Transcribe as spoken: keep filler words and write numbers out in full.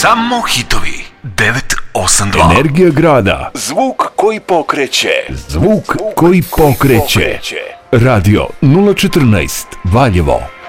Samo hitovi. devet osam dva. Energija grada. Zvuk koji pokreće. Zvuk koji pokreće. Radio nula četrnaest Valjevo.